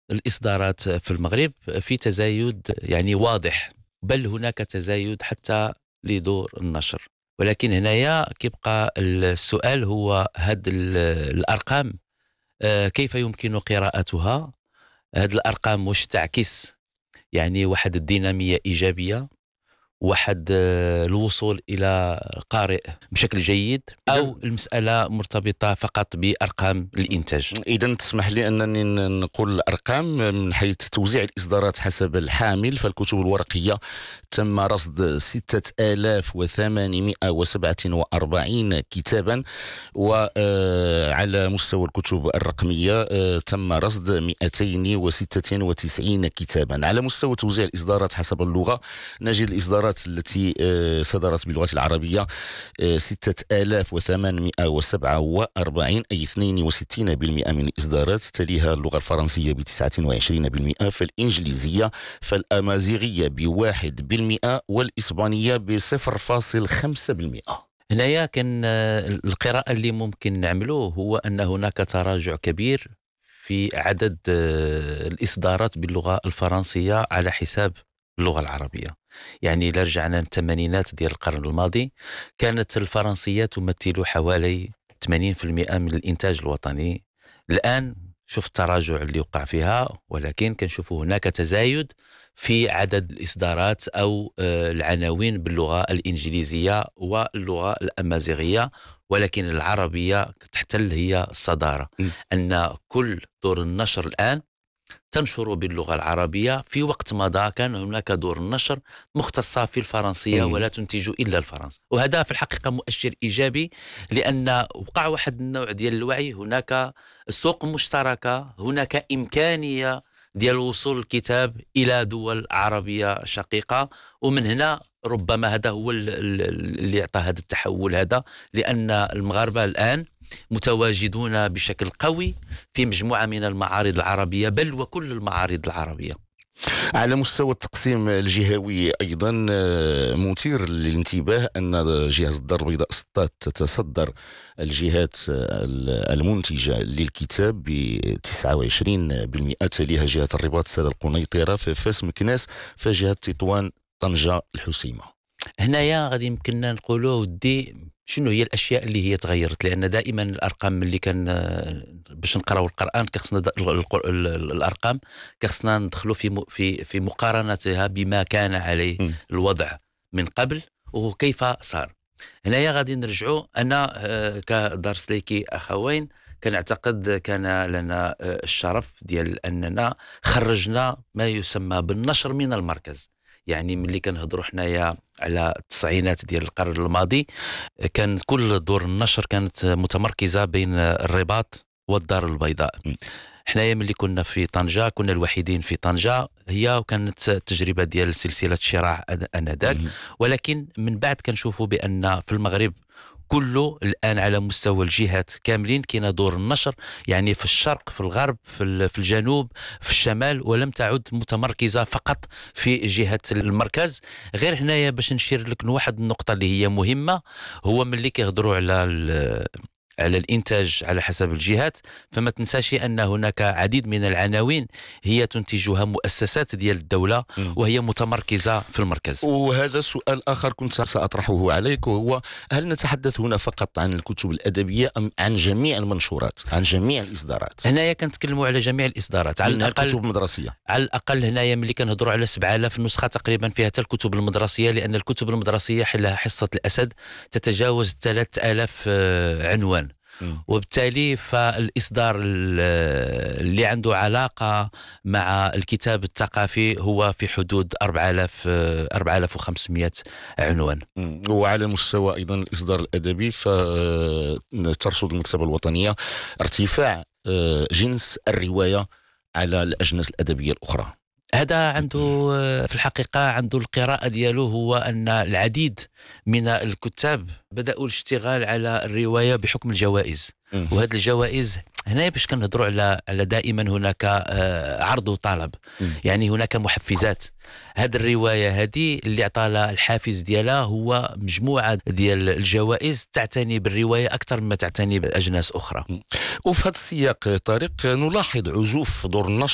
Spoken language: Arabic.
الإصدارات في المغرب في تزايد يعني واضح، بل هناك تزايد حتى لدور النشر. ولكن هنايا كيبقى السؤال هو هاد الأرقام كيف يمكن قراءتها؟ هاد الأرقام واش تعكس يعني واحد الدينامية إيجابية، واحد الوصول إلى قارئ بشكل جيد، أو المسألة مرتبطة فقط بأرقام الإنتاج؟ إذا تسمح لي أنني نقول الأرقام من حيث توزيع الإصدارات حسب الحامل. فالكتب الورقية تم رصد 6847 كتابا، وعلى مستوى الكتب الرقمية تم رصد 296 كتابا. على مستوى توزيع الإصدارات حسب اللغة نجد الإصدارات التي صدرت باللغة العربية 6847، أي 62% من الإصدارات. تليها اللغة الفرنسية ب29%، فالإنجليزية فالأمازيغية ب1%، والإسبانية ب0.5%. هنايا كان القراءة اللي ممكن نعمله هو أن هناك تراجع كبير في عدد الإصدارات باللغة الفرنسية على حساب اللغة العربية. يعني إذا رجعنا للثمانينات ديال القرن الماضي كانت الفرنسية تمثل حوالي 80% من الإنتاج الوطني. الآن شوف التراجع اللي وقع فيها، ولكن كنشوفوا هناك تزايد في عدد الإصدارات أو العناوين باللغة الإنجليزية واللغة الأمازيغية، ولكن العربية تحتل هي الصدارة. أن كل دور النشر الآن تنشر باللغة العربية، في وقت مضى كان هناك دور النشر مختصة في الفرنسية ولا تنتج إلا الفرنسي. وهذا في الحقيقة مؤشر إيجابي، لأن وقع واحد النوع ديال الوعي، هناك سوق مشتركة، هناك إمكانية ديال وصول الكتاب إلى دول عربية شقيقة. ومن هنا ربما هذا هو اللي يعطى هذا التحول هذا، لأن المغاربة الآن متواجدون بشكل قوي في مجموعة من المعارض العربية، بل وكل المعارض العربية. على مستوى التقسيم الجهوي أيضا مثير للانتباه أن جهة الدار البيضاء سطات تتصدر الجهات المنتجة للكتاب ب29%، تليها جهة الرباط سادة القنيطرة، فاس مكناس، فجهة تطوان طنجة الحسيمة. هنايا غادي يمكننا نقولوا ودي شنو هي الاشياء اللي هي تغيرت، لان دائما الارقام اللي كان باش نقراو القران كخصنا الارقام كخصنا ندخلوا في مقارنتها بما كان عليه الوضع من قبل وكيف صار. هنايا غادي نرجعوا، انا كدار سليكي اخوين كنعتقد كان لنا الشرف ديال اننا خرجنا ما يسمى بالنشر من المركز. يعني ملي كنهضروا حنايا على التسعينات ديال القرن الماضي كان كل دور النشر كانت متمركزة بين الرباط والدار البيضاء. حنايا ملي كنا في طنجة كنا الوحيدين في طنجة، هي وكانت التجربة ديال سلسلة شراع أنذاك. ولكن من بعد كنشوفوا بأن في المغرب كله الآن على مستوى الجهات كاملين كاين دور النشر، يعني في الشرق، في الغرب، في الجنوب، في الشمال، ولم تعد متمركزة فقط في جهة المركز. غير هنايا باش نشير لك واحد النقطة اللي هي مهمة، هو ملي كيهضروا على الإنتاج على حسب الجهات، فما تنساش أن هناك عديد من العناوين هي تنتجها مؤسسات ديال الدولة وهي متمركزة في المركز. وهذا سؤال آخر كنت سأطرحه عليك، وهو هل نتحدث هنا فقط عن الكتب الأدبية أم عن جميع المنشورات، عن جميع الإصدارات؟ هنايا كنتكلموا على جميع الإصدارات، على الأقل الكتب المدرسية. على الأقل هنايا ملي كنهضروا على 7000 نسخة تقريبا فيها حتى الكتب المدرسية، لأن الكتب المدرسية حلها حصة الأسد تتجاوز 3000 عنوان. وبالتالي فالإصدار اللي عنده علاقة مع الكتاب الثقافي هو في حدود 4500 عنوان. وعلى مستوى أيضا الإصدار الأدبي فترصد المكتبة الوطنية ارتفاع جنس الرواية على الأجناس الأدبية الأخرى. هذا عنده في الحقيقة عنده القراءة ديالو، هو أن العديد من الكتاب بدأوا الاشتغال على الرواية بحكم الجوائز. وهذه الجوائز هنا باش كنهضروا على دائما هناك عرض وطلب، يعني هناك محفزات. هذه الرواية هذه اللي عطى لها الحافز ديالها هو مجموعة ديال الجوائز تعتني بالرواية أكثر مما تعتني بأجناس أخرى. وفي هذا السياق طارق نلاحظ عزوف دور النشر